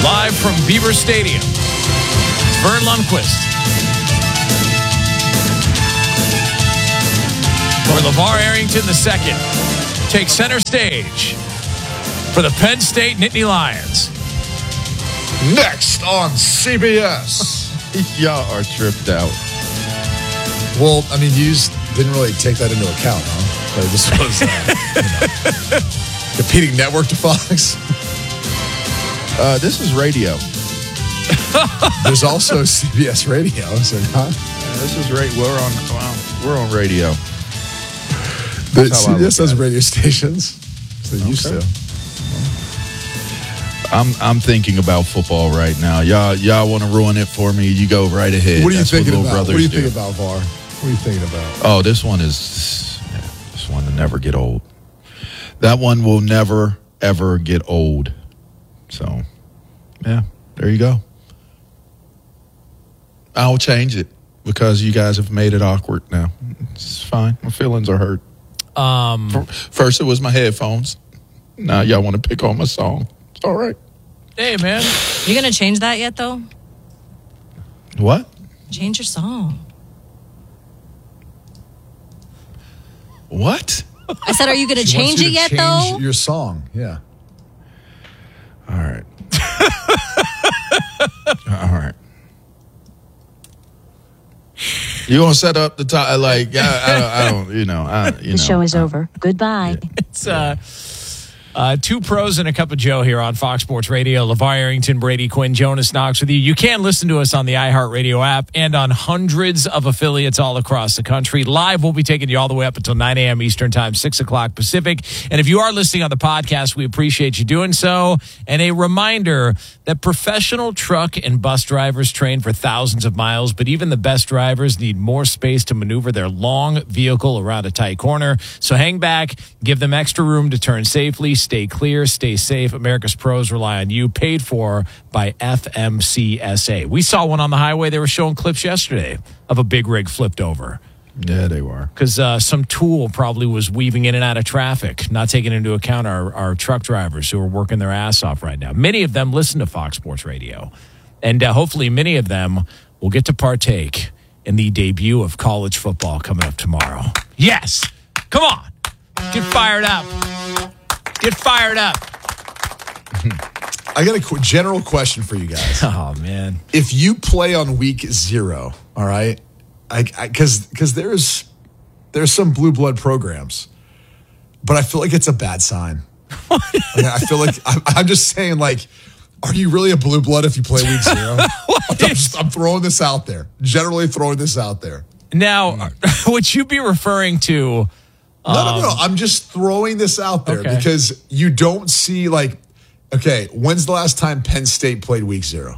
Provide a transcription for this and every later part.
Live from Beaver Stadium, it's Vern Lundquist. Where LeVar Arrington II takes center stage for the Penn State Nittany Lions. Next on CBS. Y'all are tripped out. Well, I mean, you just didn't really take that into account, huh? Like this was competing network to Fox. This is radio. There's also CBS Radio, so not. This is we're on radio. But CBS has radio stations. So they used to. I'm thinking about football right now. Y'all want to ruin it for me? You go right ahead. What are you thinking about? What What are you thinking about, VAR? What are you thinking about? Oh, this one will never get old. That one will never, ever get old. So, yeah, there you go. I'll change it because you guys have made it awkward now. It's fine. My feelings are hurt. First, it was my headphones. Now y'all want to pick on my song. It's all right. Hey, man. You going to change that yet, though? What? Change your song. What? I said, are you going to change it yet, though? Your song, yeah. All right. All right. You gonna set up the top? Like I don't. The show is over. Goodbye. It's two pros and a cup of Joe here on Fox Sports Radio. LeVar Arrington, Brady Quinn, Jonas Knox with you. You can listen to us on the iHeartRadio app and on hundreds of affiliates all across the country. Live, we'll be taking you all the way up until 9 a.m. Eastern Time, 6 o'clock Pacific. And if you are listening on the podcast, we appreciate you doing so. And a reminder that professional truck and bus drivers train for thousands of miles, but even the best drivers need more space to maneuver their long vehicle around a tight corner. So hang back, give them extra room to turn safely. Stay clear, stay safe. America's pros rely on you. Paid for by FMCSA. We saw one on the highway. They were showing clips yesterday of a big rig flipped over. Yeah, they were. Because some tool probably was weaving in and out of traffic, not taking into account our truck drivers who are working their ass off right now. Many of them listen to Fox Sports Radio. And hopefully many of them will get to partake in the debut of college football coming up tomorrow. Yes! Come on! Get fired up. Get fired up. I got a general question for you guys. Oh, man. If you play on week 0, all right, because there's some blue blood programs, but I feel like it's a bad sign. I feel like I'm just saying, like, are you really a blue blood if you play week 0? I'm throwing this out there. Generally throwing this out there. Now, would you be referring to... No. I'm just throwing this out there because you don't see, like, okay, when's the last time Penn State played week 0?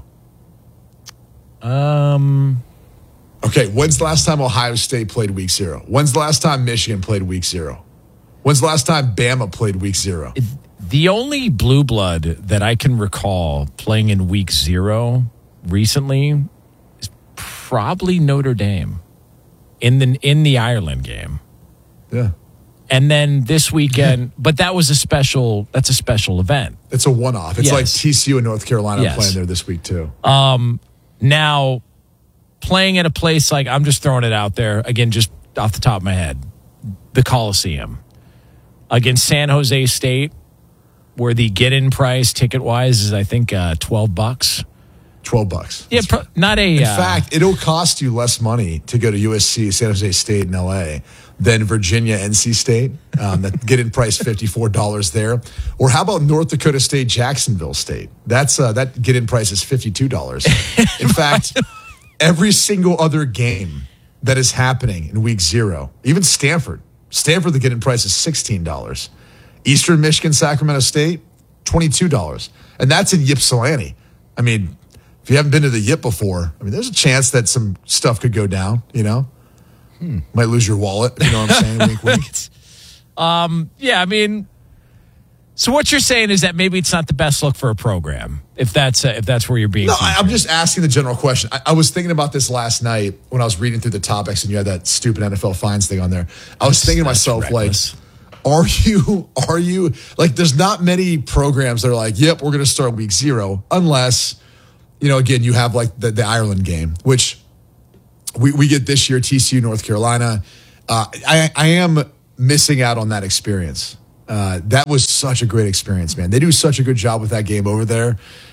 Okay, when's the last time Ohio State played week 0? When's the last time Michigan played week 0? When's the last time Bama played week 0? The only blue blood that I can recall playing in week 0 recently is probably Notre Dame in the Ireland game. Yeah. And then this weekend, but that's a special event. It's a one-off. It's like TCU and North Carolina playing there this week too. Now, playing at a place like, I'm just throwing it out there, again, just off the top of my head, the Coliseum against San Jose State, where the get-in price ticket-wise is, I think, $12. $12. Yeah, not a... In fact, it'll cost you less money to go to USC, San Jose State, and LA than Virginia, NC State. That get-in price $54 there. Or how about North Dakota State, Jacksonville State? That get-in price is $52. In fact, every single other game that is happening in week 0, even Stanford, the get-in price is $16. Eastern Michigan, Sacramento State, $22. And that's in Ypsilanti. I mean, if you haven't been to the Yip before, I mean, there's a chance that some stuff could go down, you know? Might lose your wallet, you know what I'm saying? Wink, wink. Yeah, I mean, so what you're saying is that maybe it's not the best look for a program, if that's where you're being. No, I'm just asking the general question. I was thinking about this last night when I was reading through the topics and you had that stupid NFL fines thing on there. I was thinking to myself, reckless. Like, Are you like, there's not many programs that are like, yep, we're going to start week 0, unless, again, you have like the Ireland game, which we get this year, TCU, North Carolina. I am missing out on that experience. That was such a great experience, man. They do such a good job with that game over there.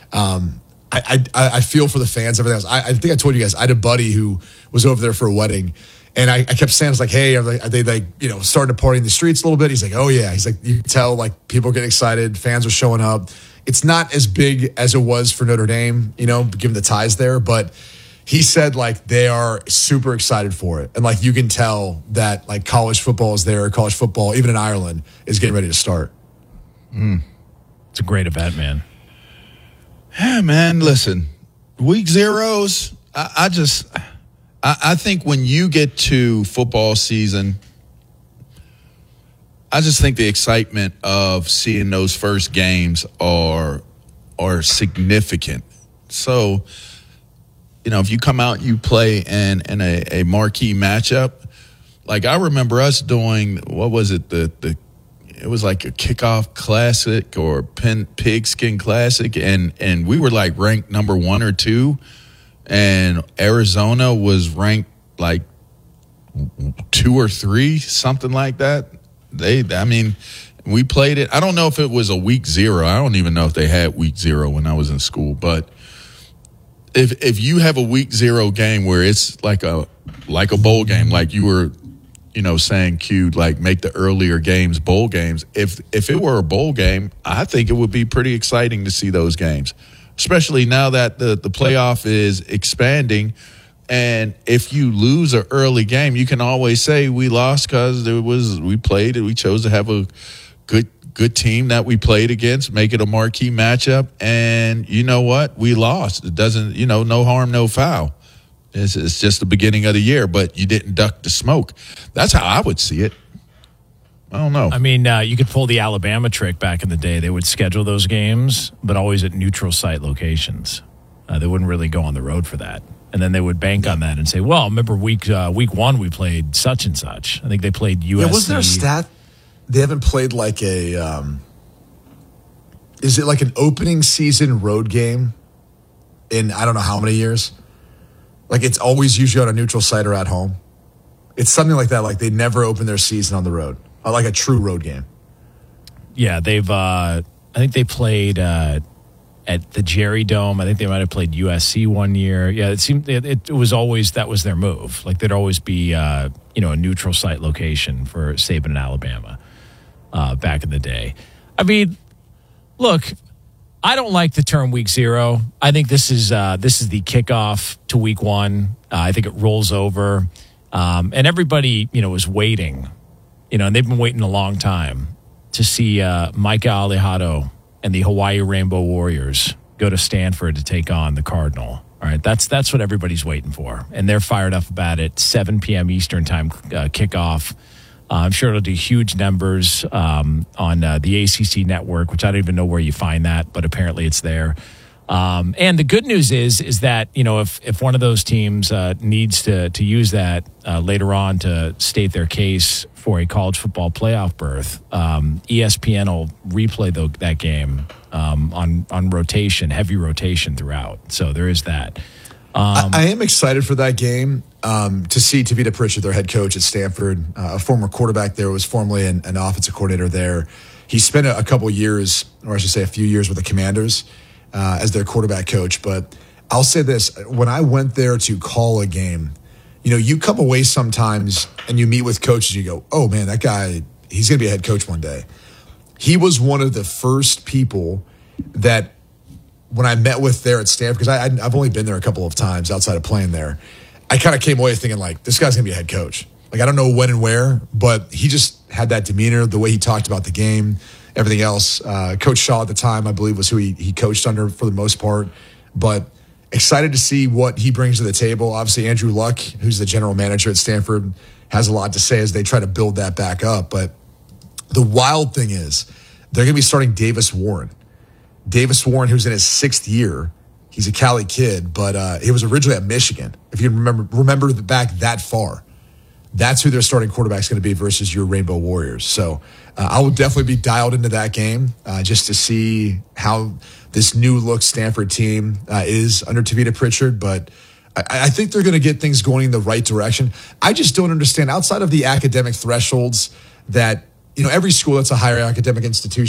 I feel for the fans, everything else. I think I told you guys, I had a buddy who was over there for a wedding. And I kept saying, I was like, hey, are they like, starting to party in the streets a little bit? He's like, oh, yeah. He's like, you can tell, like, people are getting excited. Fans are showing up. It's not as big as it was for Notre Dame, given the ties there. But he said, like, they are super excited for it. And, like, you can tell that, like, college football is there. College football, even in Ireland, is getting ready to start. It's a great event, man. Yeah, man, listen, week 0s, I think when you get to football season, I just think the excitement of seeing those first games are significant. So, if you come out, you play in a marquee matchup. Like, I remember us doing, what was it? It was like a kickoff classic or pigskin classic, and we were like ranked number 1 or 2. And Arizona was ranked like 2 or 3, something like that. We played it. I don't know if it was a week 0. I don't even know if they had week 0 when I was in school. But if you have a week 0 game where it's like a bowl game, like you were, saying, Q, like make the earlier games bowl games. If it were a bowl game, I think it would be pretty exciting to see those games. Especially now that the playoff is expanding, and if you lose an early game, you can always say we lost because we chose to have a good team that we played against, make it a marquee matchup, and you know what? We lost. It doesn't, no harm, no foul. It's just the beginning of the year, but you didn't duck the smoke. That's how I would see it. I don't know. I mean, you could pull the Alabama trick back in the day. They would schedule those games, but always at neutral site locations. They wouldn't really go on the road for that. And then they would bank on that and say, well, remember week 1 we played such and such. I think they played USC. Yeah, was there a stat? They haven't played like is it like an opening season road game in I don't know how many years? Like it's always usually on a neutral site or at home. It's something like that. Like they never open their season on the road. Like a true road game. Yeah, they've. I think they played at the Jerry Dome. I think they might have played USC one year. Yeah, it seemed it was always that was their move. Like there'd always be a neutral site location for Saban and Alabama back in the day. I mean, look, I don't like the term week 0. I think this is the kickoff to week 1. I think it rolls over, and everybody is waiting. And they've been waiting a long time to see Micah Alejado and the Hawaii Rainbow Warriors go to Stanford to take on the Cardinal. All right, that's what everybody's waiting for, and they're fired up about it. 7 p.m. Eastern time kickoff. I'm sure it'll do huge numbers on the ACC network, which I don't even know where you find that, but apparently it's there. And the good news is that, if one of those teams needs to use that later on to state their case for a college football playoff berth, ESPN will replay that game on rotation, heavy rotation throughout. So there is that. I am excited for that game to see Tavita Pritchett, their head coach at Stanford, a former quarterback there, was formerly an offensive coordinator there. He spent a couple years, or I should say a few years with the Commanders as their quarterback coach. But I'll say this, when I went there to call a game, you come away sometimes and you meet with coaches, you go, oh man, that guy, he's going to be a head coach one day. He was one of the first people that when I met with there at Stanford, because I've only been there a couple of times outside of playing there, I kind of came away thinking like, this guy's going to be a head coach. Like, I don't know when and where, but he just had that demeanor, the way he talked about the game, everything else. Coach Shaw at the time, I believe, was who he coached under for the most part. But excited to see what he brings to the table. Obviously, Andrew Luck, who's the general manager at Stanford, has a lot to say as they try to build that back up. But the wild thing is they're going to be starting Davis Warren. Davis Warren, who's in his 6th year. He's a Cali kid, but he was originally at Michigan. If you remember back that far. that's who their starting quarterback is going to be versus your Rainbow Warriors. So I will definitely be dialed into that game just to see how this new look Stanford team is under Tavita Pritchard. But I think they're going to get things going in the right direction. I just don't understand, outside of the academic thresholds, that every school that's a higher academic institution